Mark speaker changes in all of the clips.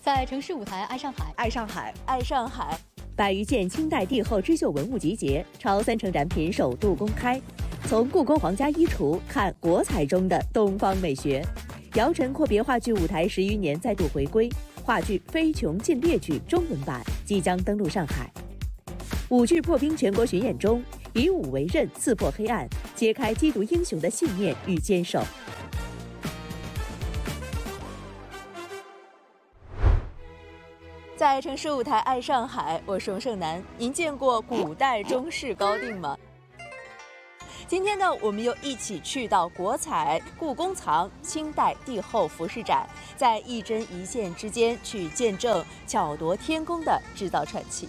Speaker 1: 在城市舞台爱上海，
Speaker 2: 爱上海，
Speaker 3: 爱上海。
Speaker 4: 100余件清代帝后织绣文物集结，超30%展品首度公开。从故宫皇家衣橱看国彩中的东方美学。姚晨阔别话剧舞台10余年再度回归，话剧《非穷尽烈举》中文版即将登陆上海。舞剧破冰全国巡演中，以武为刃，刺破黑暗，揭开缉毒英雄的信念与坚守。
Speaker 3: 在城市舞台爱上海，我是荣胜男。您见过古代中式高定吗？今天呢，我们又一起去到国彩故宫藏清代帝后服饰展，在一针一线之间去见证巧夺天工的制造传奇。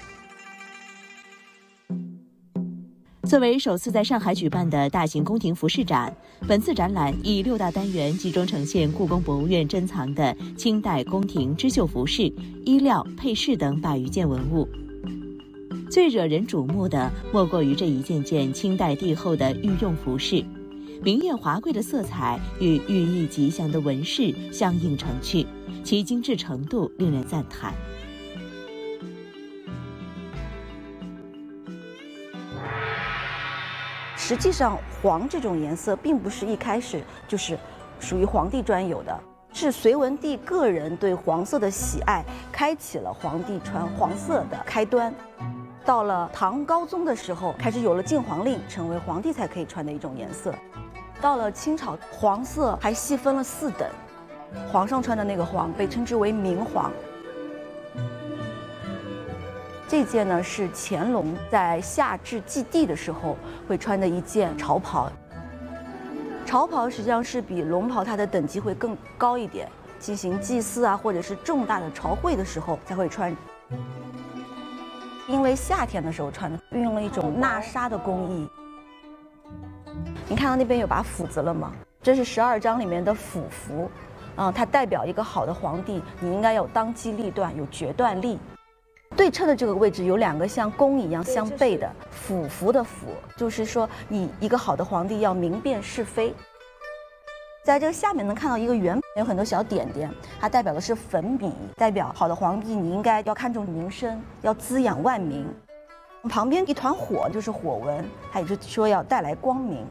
Speaker 4: 作为首次在上海举办的大型宫廷服饰展，本次展览以6大单元集中呈现故宫博物院珍藏的清代宫廷织绣服饰、衣料、配饰等100余件文物。最惹人瞩目的莫过于这一件件清代帝后的御用服饰，明艳华贵的色彩与寓意吉祥的纹饰相映成趣，其精致程度令人赞叹。
Speaker 2: 实际上，黄这种颜色并不是一开始就是属于皇帝专有的，是隋文帝个人对黄色的喜爱，开启了皇帝穿黄色的开端。到了唐高宗的时候，开始有了禁黄令，成为皇帝才可以穿的一种颜色。到了清朝，黄色还细分了4等，皇上穿的那个黄被称之为明黄。这件呢是乾隆在夏至祭地的时候会穿的一件朝袍。朝袍实际上是比龙袍它的等级会更高一点，进行祭祀啊或者是重大的朝会的时候才会穿。因为夏天的时候穿的，运用了一种纳纱的工艺。您看到那边有把斧子了吗？这是12章里面的斧符，它代表一个好的皇帝，你应该有当机立断，有决断力。对称的这个位置有2个像弓一样相背的斧符的斧，就是说你一个好的皇帝要明辨是非。在这个下面能看到一个圆，有很多小点点，它代表的是粉笔，代表好的皇帝你应该要看重民生，要滋养万民。旁边一团火就是火纹，它也就是说要带来光明。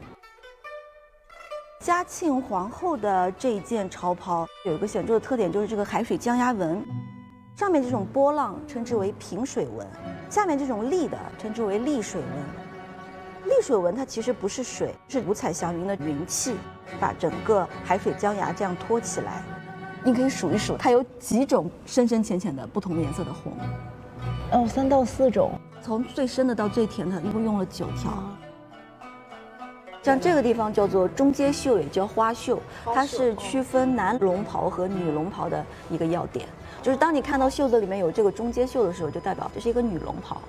Speaker 2: 嘉庆皇后的这一件朝袍有一个显著的特点，就是这个海水江压纹。上面这种波浪称之为平水纹，下面这种立的称之为立水纹。立水纹它其实不是水，是五彩祥云的云气，把整个海水江崖这样托起来。你可以数一数，它有几种深深浅浅的不同颜色的红。
Speaker 3: 3到4种，
Speaker 2: 从最深的到最甜的，一共用了9条。像这个地方叫做中阶绣，也叫花绣，它是区分男龙袍和女龙袍的一个要点。就是当你看到袖子里面有这个中阶绣的时候，就代表这是一个女龙袍。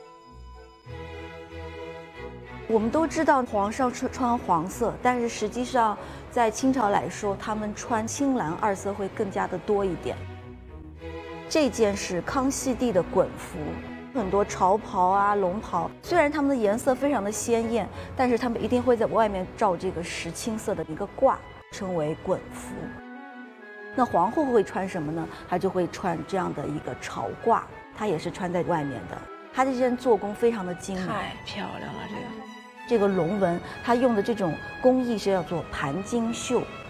Speaker 2: 我们都知道皇上穿黄色，但是实际上在清朝来说，他们穿青蓝2色会更加的多一点。这件是康熙帝的衮服，很多朝袍啊、龙袍，虽然它们的颜色非常的鲜艳，但是他们一定会在外面罩这个石青色的一个褂，称为衮服。那皇后会穿什么呢？她就会穿这样的一个朝褂，她也是穿在外面的。她这件做工非常的精美，
Speaker 3: 太漂亮了。
Speaker 2: 这个龙纹，它用的这种工艺是叫做盘金绣。